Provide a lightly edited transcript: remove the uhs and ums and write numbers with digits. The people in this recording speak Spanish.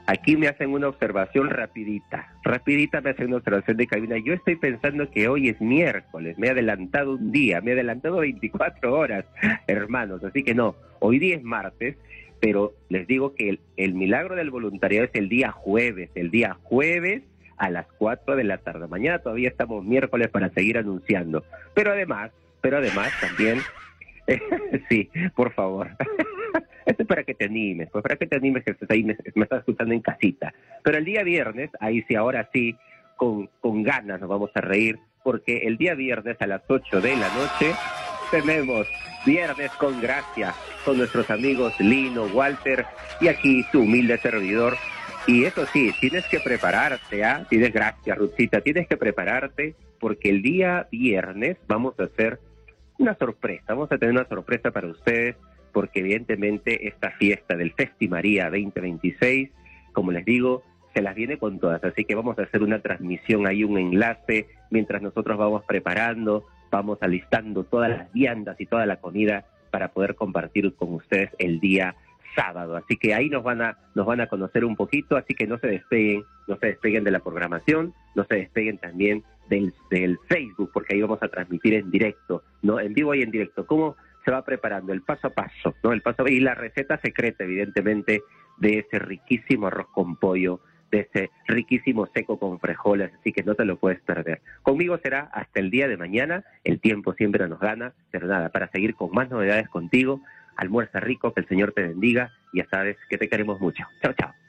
Aquí me hacen una observación rapidita me hacen una observación de cabina. Yo estoy pensando que hoy es miércoles, me he adelantado un día, me he adelantado 24 horas, hermanos, así que no, hoy día es martes, pero les digo que el milagro del voluntariado es el día jueves a las 4 de la tarde. Mañana todavía estamos miércoles para seguir anunciando, pero además también, sí, por favor. Esto es para que te animes, pues para que te animes que estés ahí, me estás escuchando en casita. Pero el día viernes, ahí sí, ahora sí, con ganas nos vamos a reír, porque el día viernes a las 8 de la noche tenemos Viernes con Gracia, con nuestros amigos Lino, Walter y aquí tu humilde servidor. Y eso sí, tienes que prepararte, Tienes, gracias, Ruthcita, tienes que prepararte, porque el día viernes vamos a hacer una sorpresa, vamos a tener una sorpresa para ustedes, porque evidentemente esta fiesta del Festimaría 2026, como les digo, se las viene con todas, así que vamos a hacer una transmisión ahí, un enlace, mientras nosotros vamos preparando, vamos alistando todas las viandas y toda la comida para poder compartir con ustedes el día sábado, así que ahí nos van a conocer un poquito, así que no se despeguen de la programación, no se despeguen también del Facebook, porque ahí vamos a transmitir en directo, ¿no? En vivo y en directo, cómo se va preparando el paso a paso, ¿no? Y la receta secreta, evidentemente, de ese riquísimo arroz con pollo, de ese riquísimo seco con frijoles, así que no te lo puedes perder. Conmigo será hasta el día de mañana, el tiempo siempre nos gana, pero nada, para seguir con más novedades contigo, almuerza rico, que el Señor te bendiga, y ya sabes que te queremos mucho. Chao, chao.